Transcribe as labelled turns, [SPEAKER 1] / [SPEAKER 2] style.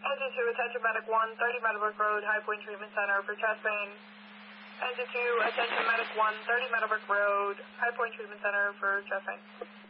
[SPEAKER 1] Engine 2, attention Medic 1, 30 Meadowbrook Road, High Point Treatment Center for chest pain. Engine 2, attention Medic 1, 30 Meadowbrook Road, High Point Treatment Center for chest pain.